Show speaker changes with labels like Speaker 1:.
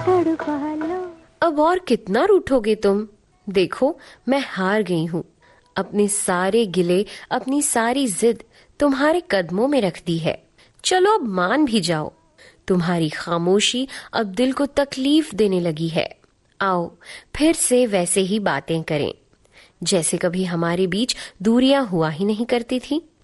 Speaker 1: तड़पा लो।
Speaker 2: अब और कितना रूठोगे तुम? देखो मैं हार गई हूँ। अपने सारे गिले, अपनी सारी जिद तुम्हारे कदमों में रख दी है। चलो अब मान भी जाओ। तुम्हारी खामोशी अब दिल को तकलीफ देने लगी है। आओ फिर से वैसे ही बातें करें, जैसे कभी हमारे बीच दूरियां हुआ ही नहीं करती थी।